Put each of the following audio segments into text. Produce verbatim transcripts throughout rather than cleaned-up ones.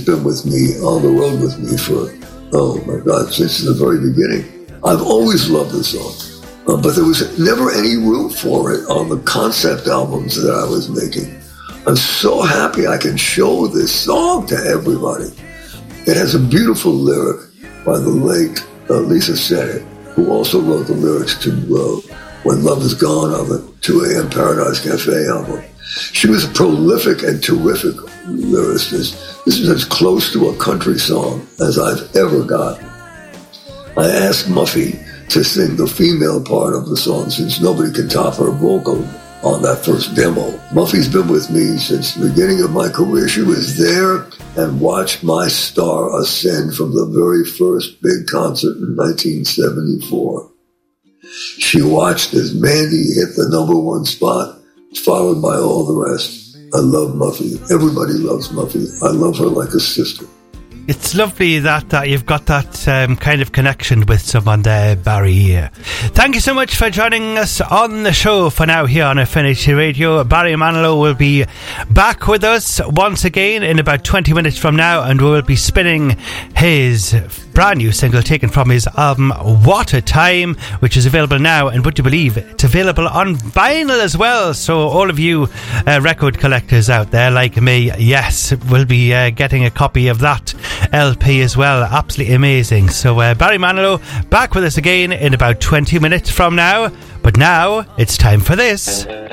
been with me on the road with me for, oh my God, since the very beginning. I've always loved this song, uh, but there was never any room for it on the concept albums that I was making. I'm so happy I can show this song to everybody. It has a beautiful lyric by the late uh, Lisa Sennett, who also wrote the lyrics to uh, When Love Is Gone on the two a.m. Paradise Cafe album. She was a prolific and terrific lyricist. This is as close to a country song as I've ever gotten. I asked Muffy to sing the female part of the song since nobody can top her vocal on that first demo. Muffy's been with me since the beginning of my career. She was there and watched my star ascend from the very first big concert in nineteen seventy-four. She watched as Mandy hit the number one spot, followed by all the rest. I love Muffy. Everybody loves Muffy. I love her like a sister. It's lovely that, that you've got that um, kind of connection with someone there, Barry. Thank you so much for joining us on the show for now here on Affinity Radio. Barry Manilow will be back with us once again in about twenty minutes from now, and we will be spinning his brand new single taken from his album What a Time, which is available now, and would you believe it's available on vinyl as well. So all of you uh, record collectors out there like me, yes, will be uh, getting a copy of that L P as well. Absolutely amazing. So uh, Barry Manilow back with us again in about twenty minutes from now, but now it's time for this. Phil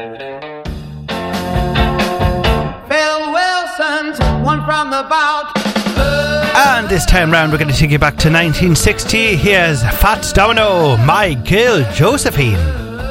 Wilson's one from the vault. And this time round we're going to take you back to nineteen sixty. Here's Fats Domino, My Girl Josephine.